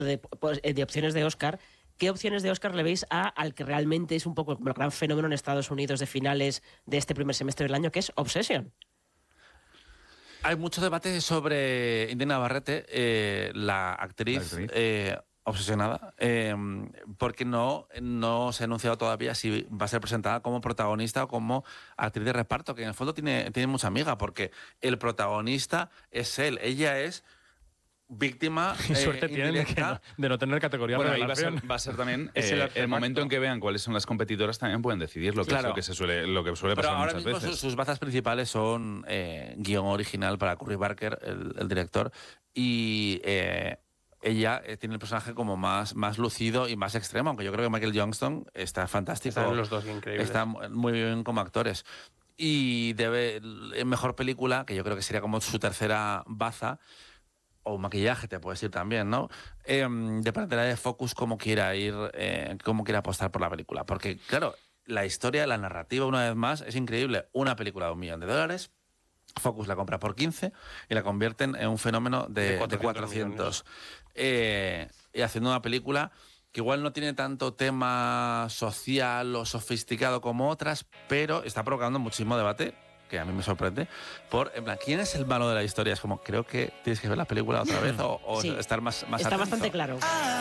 de opciones de Oscar, ¿qué opciones de Oscar le veis al que realmente es un poco como el gran fenómeno en Estados Unidos de finales de este primer semestre del año, que es Obsession? Hay mucho debate sobre Indiana Navarrete, la actriz. Obsesionada, porque no se ha anunciado todavía si va a ser presentada como protagonista o como actriz de reparto, que en el fondo tiene mucha amiga, porque el protagonista es él, ella es víctima suerte tienen de no tener categoría de revelación. Va a ser también el momento en que vean cuáles son las competidoras, también pueden decidir lo que es lo que suele Pero pasar ahora muchas mismo veces. Sus bazas principales son guión original para Curry Barker, el director, y ella tiene el personaje como más lucido y más extremo, aunque yo creo que Michael Johnston está fantástico. Están los dos increíbles. Está muy bien como actores. Y mejor película, que yo creo que sería como su tercera baza, o maquillaje, te puedes decir también, ¿no? Dependerá de Focus cómo quiera apostar por la película. Porque, claro, la historia, la narrativa, una vez más, es increíble. Una película de $1 millón, Focus la compra por 15 y la convierten en un fenómeno de 400. Y haciendo una película que igual no tiene tanto tema social o sofisticado como otras, pero está provocando muchísimo debate, que a mí me sorprende, en plan, ¿quién es el malo de la historia? Es como, creo que tienes que ver la película otra vez o sí, estar más está atento. bastante claro.